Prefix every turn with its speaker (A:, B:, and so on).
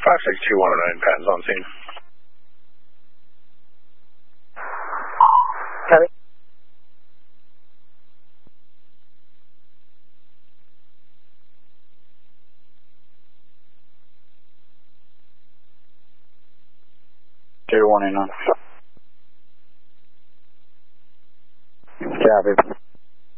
A: 562-109, Patton's on scene.
B: Copy. Tier 1 in on. Copy.